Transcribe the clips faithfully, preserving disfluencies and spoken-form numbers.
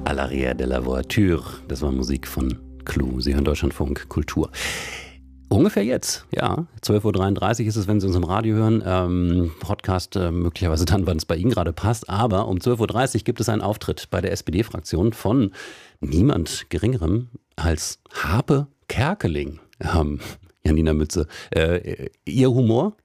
À l'arrière de la voiture. Das war Musik von Clue. Sie hören Deutschlandfunk Kultur. Ungefähr jetzt, ja. zwölf Uhr dreiunddreißig ist es, wenn Sie uns im Radio hören. Ähm, Podcast äh, möglicherweise dann, wann es bei Ihnen gerade passt. Aber um zwölf Uhr dreißig gibt es einen Auftritt bei der S P D-Fraktion von niemand Geringerem als Harpe Kerkeling. Ähm, Janina Mütze, äh, Ihr Humor?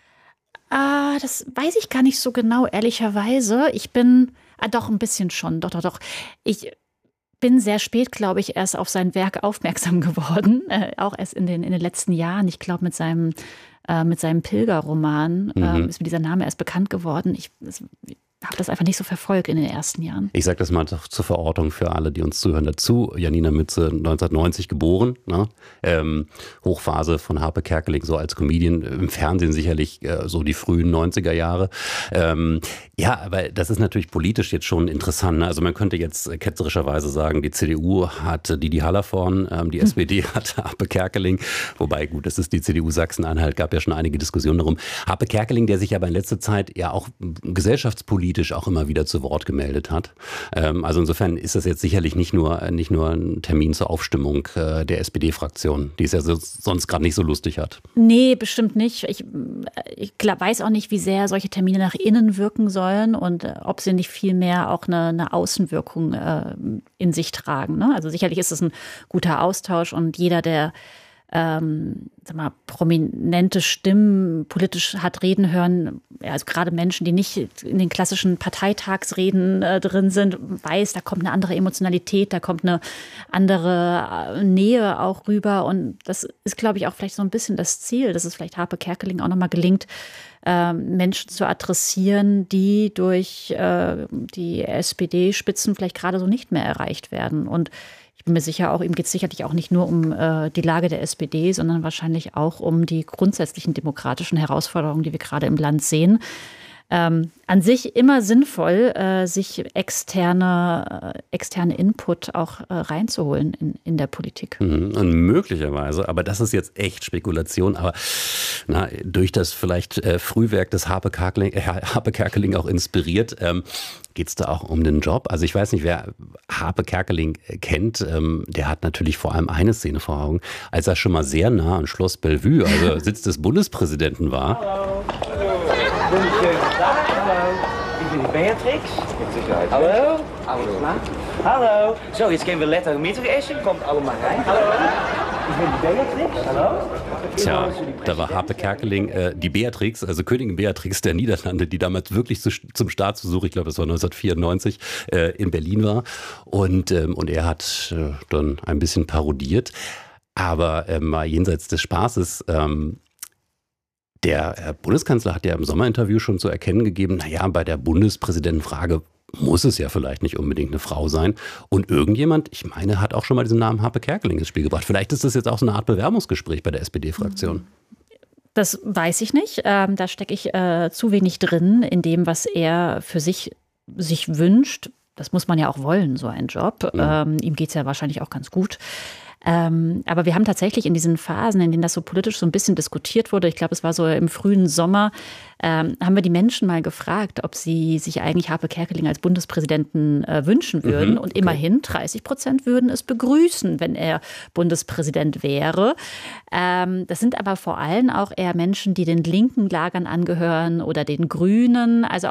Ah, das weiß ich gar nicht so genau, ehrlicherweise. Ich bin, ah doch, ein bisschen schon, doch, doch, doch. Ich bin sehr spät, glaube ich, erst auf sein Werk aufmerksam geworden. Äh, auch erst in den, in den letzten Jahren. Ich glaube, mit seinem, äh, mit seinem Pilgerroman Mhm. äh, ist mir dieser Name erst bekannt geworden. Ich, ich habe das einfach nicht so verfolgt in den ersten Jahren. Ich sage das mal zur Verortung für alle, die uns zuhören dazu. Janina Mütze, neunzehnhundertneunzig geboren, ne? ähm, Hochphase von Harpe Kerkeling, so als Comedian, im Fernsehen sicherlich äh, so die frühen neunziger Jahre. Ähm, ja, aber das ist natürlich politisch jetzt schon interessant. Ne? Also man könnte jetzt ketzerischerweise sagen, die C D U hat Didi Hallervorden, ähm, die S P D hat Harpe Kerkeling. Wobei, gut, das ist die C D U Sachsen-Anhalt, gab ja schon einige Diskussionen darum. Harpe Kerkeling, der sich aber in letzter Zeit ja auch gesellschaftspolitisch auch immer wieder zu Wort gemeldet hat. Ähm, also insofern ist das jetzt sicherlich nicht nur, nicht nur ein Termin zur Aufstimmung äh, der S P D-Fraktion, die es ja so, sonst gerade nicht so lustig hat. Nee, bestimmt nicht. Ich, ich glaub, weiß auch nicht, wie sehr solche Termine nach innen wirken sollen und äh, ob sie nicht vielmehr auch eine, eine Außenwirkung äh, in sich tragen. Ne? Also sicherlich ist es ein guter Austausch und jeder, der Ähm, sag mal, prominente Stimmen politisch hat reden hören, also gerade Menschen, die nicht in den klassischen Parteitagsreden äh, drin sind, weiß, da kommt eine andere Emotionalität, da kommt eine andere Nähe auch rüber und das ist, glaube ich, auch vielleicht so ein bisschen das Ziel, dass es vielleicht Harpe Kerkeling auch nochmal gelingt, äh, Menschen zu adressieren, die durch äh, die S P D-Spitzen vielleicht gerade so nicht mehr erreicht werden. Und ich bin mir sicher, auch ihm geht es sicherlich auch nicht nur um äh, die Lage der S P D, sondern wahrscheinlich auch um die grundsätzlichen demokratischen Herausforderungen, die wir gerade im Land sehen. Ähm, an sich immer sinnvoll, äh, sich externe, äh, externe Input auch äh, reinzuholen in, in der Politik. Mhm. Und möglicherweise, aber das ist jetzt echt Spekulation, aber na, durch das vielleicht äh, Frühwerk des Harpe Kerkeling, äh, Harpe Kerkeling auch inspiriert, ähm, geht es da auch um den Job? Also ich weiß nicht, wer Harpe Kerkeling kennt, ähm, der hat natürlich vor allem eine Szene vor Augen, als er schon mal sehr nah an Schloss Bellevue, also Sitz des Bundespräsidenten war. Hallo. Wunderschönen Tag. Hallo. Ich bin die Beatrix. Mit Sicherheit. Hallo. Alles klar? Hallo. So, jetzt gehen wir lekker Mittagessen. Kommt alle mal rein. Hallo. Ich bin die Beatrix. Hallo. Tja, da war Harpe Kerkeling, äh, die Beatrix, also Königin Beatrix der Niederlande, die damals wirklich zu, zum Staatsbesuch, ich glaube es war neunzehnhundertvierundneunzig, äh, in Berlin war. Und, ähm, und er hat äh, dann ein bisschen parodiert. Aber äh, mal jenseits des Spaßes, ähm, der Bundeskanzler hat ja im Sommerinterview schon zu erkennen gegeben, naja, bei der Bundespräsidentenfrage muss es ja vielleicht nicht unbedingt eine Frau sein. Und irgendjemand, ich meine, hat auch schon mal diesen Namen Harpe Kerkeling ins Spiel gebracht. Vielleicht ist das jetzt auch so eine Art Bewerbungsgespräch bei der S P D-Fraktion. Das weiß ich nicht. Ähm, da stecke ich äh, zu wenig drin in dem, was er für sich, sich wünscht. Das muss man ja auch wollen, so ein Job. Mhm. Ähm, ihm geht es ja wahrscheinlich auch ganz gut. Ähm, aber wir haben tatsächlich in diesen Phasen, in denen das so politisch so ein bisschen diskutiert wurde, ich glaube, es war so im frühen Sommer, ähm, haben wir die Menschen mal gefragt, ob sie sich eigentlich Harpe Kerkeling als Bundespräsidenten äh, wünschen würden. Mhm, okay. Und immerhin dreißig Prozent würden es begrüßen, wenn er Bundespräsident wäre. Ähm, das sind aber vor allem auch eher Menschen, die den linken Lagern angehören oder den Grünen, also auch